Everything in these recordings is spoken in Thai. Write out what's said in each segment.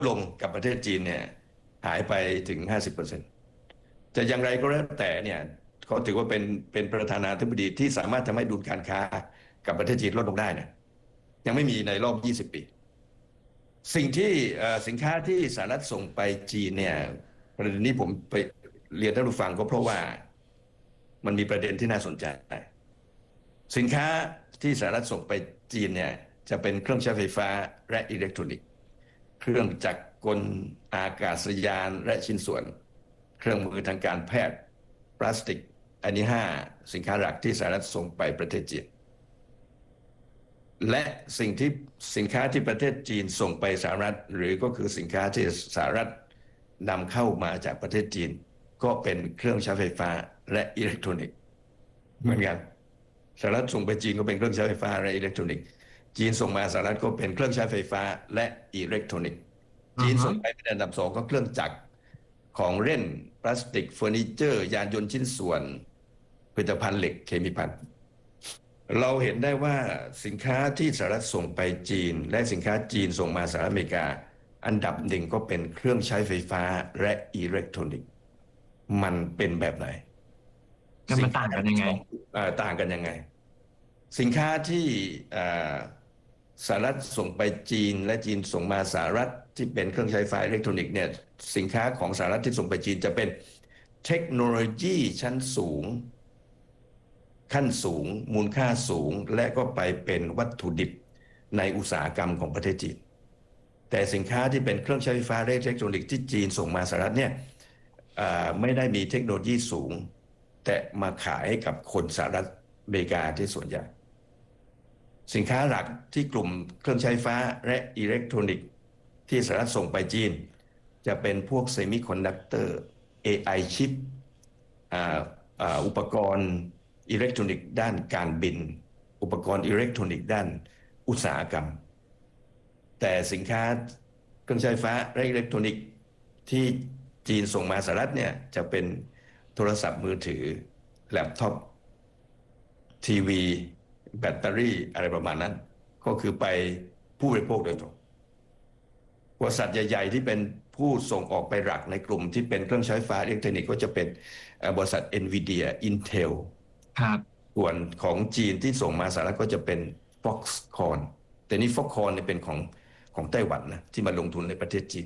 ลงกับประเทศจีนเนี่ยหายไปถึง50%จะอย่างไรก็แล้วแต่เนี่ยเขาถือว่าเป็นประธานาธิบดีที่สามารถทำให้ดุลการค้ากับประเทศจีนลดลงได้นะยังไม่มีในรอบ20 ปีสิ่งที่สินค้าที่สหรัฐส่งไปจีนเนี่ยประเด็นนี้ผมไปเรียนท่านผู้ฟังก็เพราะว่ามันมีประเด็นที่น่าสนใจสินค้าที่สหรัฐส่งไปจีนเนี่ยจะเป็นเครื่องใช้ไฟฟ้าและอิเล็กทรอนิกส์เครื่องจักรกลอากาศยานและชิ้นส่วนเครื่องมือทางการแพทย์พลาสติกอันนี้5สินค้าหลักที่สหรัฐส่งไปประเทศจีนและสินค้าที่ประเทศจีนส่งไปสหรัฐหรือก็คือสินค้าที่สหรัฐนำเข้ามาจากประเทศจีนก็เป็นเครื่องใช้ไฟฟ้าและอิเล็กทรอนิกส์เหมือนกันสหรัฐส่งไปจีนก็เป็นเครื่องใช้ไฟฟ้าและอิเล็กทรอนิกส์จีนส่งมาสหรัฐก็เป็นเครื่องใช้ไฟฟ้าและอิเล็กทรอนิกส์จีนส่งไปเป็นอันดับ2ก็เครื่องจักรของเล่นพลาสติกเฟอร์นิเจอร์ยานยนต์ชิ้นส่วนผลิตภัณฑ์เหล็กเคมีภัณฑ์เราเห็นได้ว่าสินค้าที่สหรัฐส่งไปจีนและสินค้าจีนส่งมาสหรัฐอเมริกาอันดับ1ก็เป็นเครื่องใช้ไฟฟ้าและอิเล็กทรอนิกส์มันเป็นแบบไหนมันต่างกันยังไงต่างกันยังไงสินค้าที่สหรัฐส่งไปจีนและจีนส่งมาสหรัฐที่เป็นเครื่องใช้ไฟฟ้าอิเล็กทรอนิกส์เนี่ยสินค้าของสหรัฐที่ส่งไปจีนจะเป็นเทคโนโลยีชั้นสูงขั้นสูงมูลค่าสูงและก็ไปเป็นวัตถุดิบในอุตสาหกรรมของประเทศจีนแต่สินค้าที่เป็นเครื่องใช้ไฟฟ้าและอิเล็กทรอนิกส์ที่จีนส่งมาสหรัฐเนี่ยไม่ได้มีเทคโนโลยีสูงแต่มาขายให้กับคนสหรัฐอเมริกาที่ส่วนใหญ่สินค้าหลักที่กลุ่มเครื่องใช้ไฟฟ้าและอิเล็กทรอนิกส์ที่สหรัฐส่งไปจีนจะเป็นพวกเซมิคอนดักเตอร์ AI ชิปอุปกรณ์อิเล็กทรอนิกส์ด้านการบินอุปกรณ์อิเล็กทรอนิกส์ด้านอุตสาหกรรมแต่สินค้าเครื่องใช้ไฟฟ้าและอิเล็กทรอนิกส์ที่จีนส่งมาสหรัฐเนี่ยจะเป็นโทรศัพท์มือถือแล็ปท็อปทีวีแบตเตอรี่อะไรประมาณนั้นก็คือไปผู้บริโภคโดยตรงบริษัทใหญ่ๆที่เป็นผู้ส่งออกไปหลักในกลุ่มที่เป็นเครื่องใช้ไฟฟ้าอิเล็กทรอนิกส์ก็จะเป็นบริษัท NVIDIA Intel ครับส่วนของจีนที่ส่งมาสหรัฐก็จะเป็น Foxconn แต่นี่ Foxconn เนี่ยเป็นของไต้หวันนะที่มาลงทุนในประเทศจีน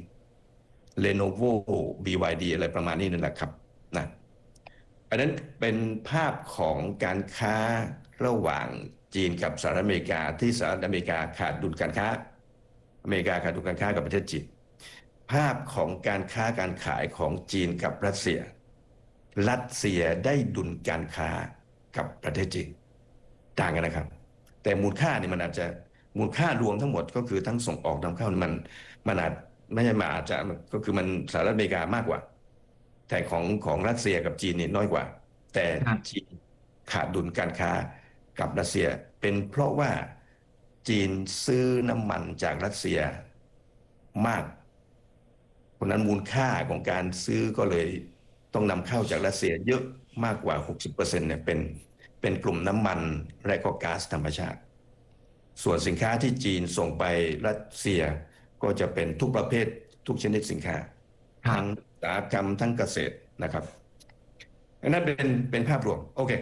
Lenovo BYD อะไรประมาณนี้นั่นแหละครับนะอันนั้นเป็นภาพของการค้าระหว่างจีนกับสหรัฐอเมริกาที่สหรัฐอเมริกาขาดดุลการค้าอเมริกาขาดดุลการค้ากับประเทศจีนภาพของการค้าการขายของจีนกับรัสเซียได้ดุลการค้ากับประเทศจีนต่างกันนะครับแต่มูลค่านี่มันอาจจะมูลค่ารวมทั้งหมดก็คือทั้งส่งออกนำเข้ามันอาจไม่ใช่มาอาจจะก็คือมันสหรัฐอเมริกามากกว่าแต่ของรัสเซียกับจีนนี่น้อยกว่าแต่จีนขาดดุลการค้ากับรัสเซียเป็นเพราะว่าจีนซื้อน้ำมันจากรัสเซียมากเพราะนั้นมูลค่าของการซื้อก็เลยต้องนำเข้าจากรัสเซียเยอะมากกว่า 60% เนี่ยเป็นกลุ่มน้ำมันและก็ก๊าซธรรมชาติส่วนสินค้าที่จีนส่งไปรัสเซียก็จะเป็นทุกประเภททุกชนิดสินค้าทั้งอุตสาหกรรมทั้งเกษตรนะครับอันนั้นเป็นภาพรวมโอเค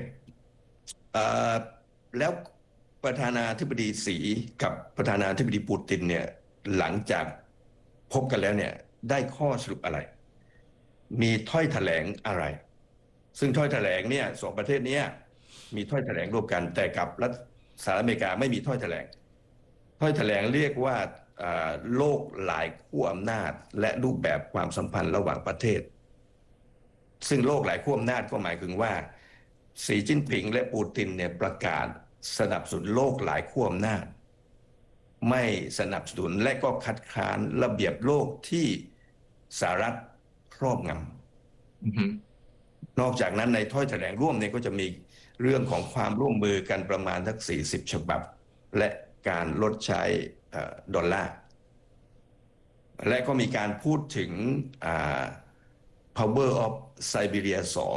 แล้วประธานาธิบดีสีกับประธานาธิบดีปูตินเนี่ยหลังจากพบกันแล้วเนี่ยได้ข้อสรุปอะไรมีถ้อยแถลงอะไรซึ่งถ้อยแถลงเนี่ยสองประเทศนี้มีถ้อยแถลงร่วมกันแต่กับรัฐสหรัฐอเมริกาไม่มีถ้อยแถลงเรียกว่าโลกหลายขั้วอำนาจและรูปแบบความสัมพันธ์ระหว่างประเทศซึ่งโลกหลายขั้วอำนาจก็หมายถึงว่าสีจิ้นผิงและปูตินเนี่ยประกาศสนับสนุนโลกหลายขั้วอำนาจไม่สนับสนุนและก็คัดค้านระเบียบโลกที่สหรัฐครอบงำนอกจากนั้นในถ้อยแถลงร่วมเนี่ยก็จะมีเรื่องของความร่วมมือกันประมาณสัก40ฉบับและการลดใช้ดอลลาร์และก็มีการพูดถึงPower of Siberia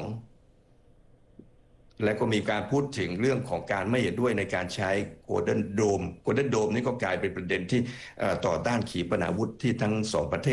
2และก็มีการพูดถึงเรื่องของการไม่เห็นด้วยในการใช้ Golden Dome นี่ก็กลายเป็นประเด็นที่ต่อต้านขีปนาวุธที่ทั้งสองประเทศ